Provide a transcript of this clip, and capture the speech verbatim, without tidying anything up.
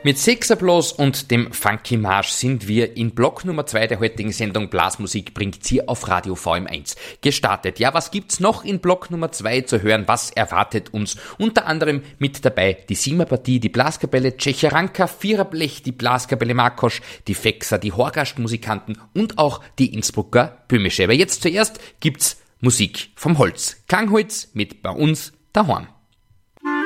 Mit Sexapplaus und dem Funky Marsch sind wir in Block Nummer zwei der heutigen Sendung Blasmusik bringt Sie auf Radio V M eins gestartet. Ja, was gibt's noch in Block Nummer zwei zu hören? Was erwartet uns? Unter anderem mit dabei die Siemer-Partie, die Blaskapelle Tschecheranka, Viererblech, die Blaskapelle Makosch, die Fexer, die Horgast-Musikanten und auch die Innsbrucker Böhmische. Aber jetzt zuerst gibt's Musik vom Holz. Klangholz mit Bei uns daheim.